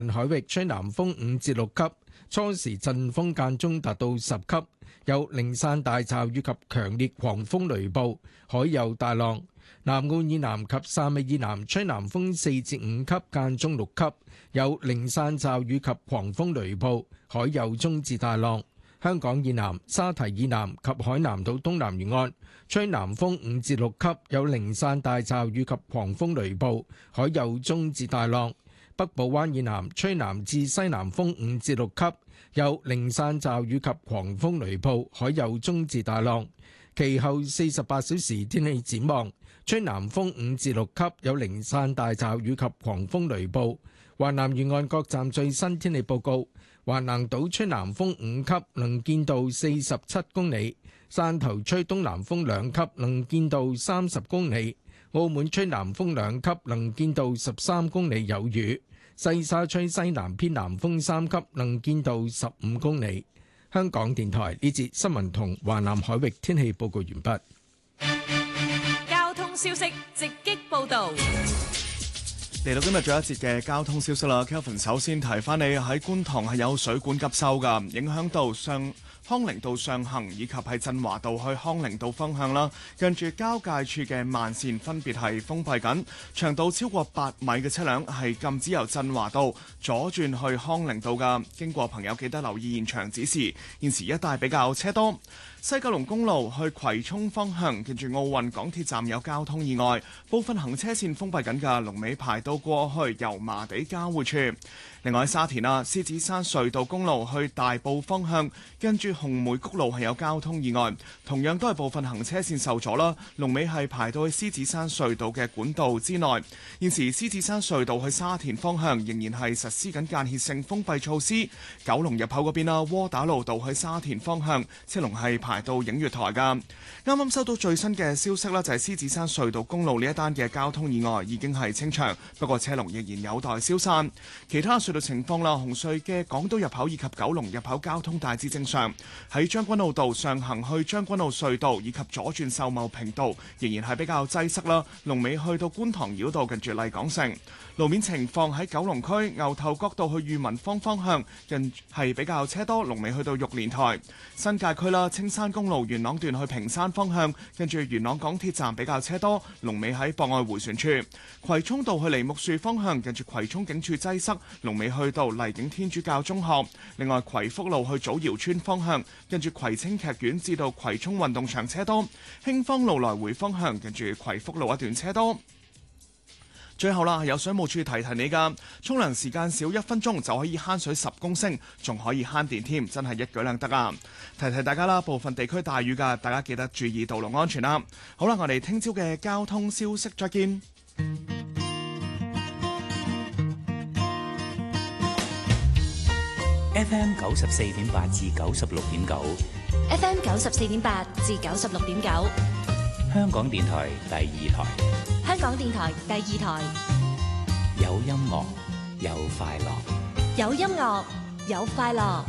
海域吹南風5至6級，初時陣風間中達到10級，有零散大驟雨及強烈狂風雷暴，海有大浪。南澳以南及汕尾以南吹南風4至5級，間中6級，有零散驟雨及狂風雷暴，海有中至大浪。香港以南、沙堤以南及海南島東南沿岸吹南風5至6級，有零散大驟雨及狂風雷暴，海有中至大浪。北部灣以南吹南至西南風5至6級，有零散驟雨及狂風雷暴，海有中至大浪。其後48小時天氣展望，吹南風5至6級，有零散大驟雨及狂風雷暴。華南沿岸各站最新天氣報告：華南島吹南風5級，能見度47公里；汕頭吹東南風2級，能見度30公里；澳門吹南風2級，能見度13公里有雨；西沙吹西南偏南風3級，能見度15公里。香港電台呢節新聞同華南海域天氣報告完畢。 交通消息直擊報導。 嚟到今日最後一節嘅交通消息啦 ，Kelvin 首先提翻你喺觀塘係有水管急修㗎，影響到康寧道上行以及係振華道去康寧道方向啦，近住交界處嘅慢線分別係封閉緊，長度超過8米嘅車輛係禁止由振華道左轉去康寧道㗎，經過朋友記得留意現場指示，現時一帶比較車多。西九龍公路去葵涌方向，近住奧運港鐵站有交通意外，部分行車線封閉緊㗎，龍尾排到過去油麻地交匯處。另外喺沙田獅子山隧道公路去大埔方向，跟住紅梅谷路係有交通意外，同樣都係部分行車線受阻啦，龍尾係排到去獅子山隧道嘅管道之內。現時獅子山隧道去沙田方向仍然係實施緊間歇性封閉措施。九龍入口嗰邊窩打老道去沙田方向車龍係排到映月台㗎。啱啱收到最新嘅消息啦，就係獅子山隧道公路呢一單嘅交通意外已經係清場，不過車龍仍然有待消散。其他隧道情況啦，紅隧嘅港島入口以及九龍入口交通大致正常。喺將軍澳道上行去將軍澳隧道以及左轉秀茂坪道仍然係比較擠塞啦，龍尾去到觀塘繞道近住麗港城。路面情況喺九龍區牛頭角道去裕民坊方向近係比較車多，龍尾去到玉蓮台。新界區啦，青山公路元朗段去屏山方向跟住元朗港鐵站比較車多，龍尾喺博愛迴旋處。葵涌道去梨木樹方向近住葵涌警署擠塞，龍尾去到荔景天主教中學。另外葵福路去祖堯村方向跟住葵青劇院至到葵涌運動場車多，興芳路來回方向近住葵福路一段車多。最後啦，有水務署提提你㗎，沖涼時間少1分鐘就可以慳水10公升，仲可以慳電添，真係一舉兩得啊！提提大家啦，部分地區大雨㗎，大家記得注意道路安全啦。好啦，我哋聽朝嘅交通消息再見。 FM 94.8至96.9 ，FM 94.8至96.9， 香港電台第2台。 香港電台第2台， 有音樂，有快樂， 有音樂，有快樂。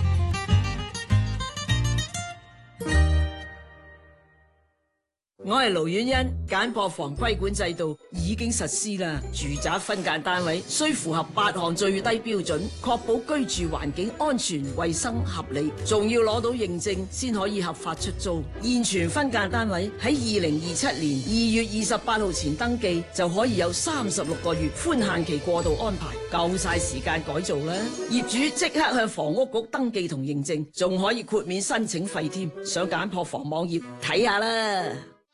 我係盧婉欣，簡破房規管制度已經實施啦。住宅分間單位需符合8項最低標準，確保居住環境安全、衛生、合理，仲要攞到認證先可以合法出租。現存分間單位喺2027年2月28號前登記，就可以有36個月寬限期過渡安排，夠晒時間改造啦。業主即刻向房屋局登記同認證，仲可以豁免申請費添。上簡破房網頁睇下啦。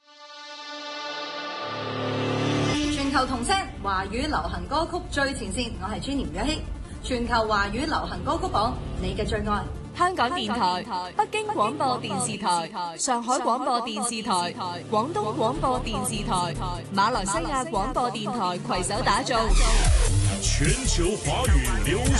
全球同聲華語流行歌曲最前線，我係專年若希。全球華語流行歌曲榜，你嘅最愛。 香港電台、北京廣播電視台、上海廣播電視台、廣東廣播電視台、馬來西亞廣播電台攜手打造全球華語流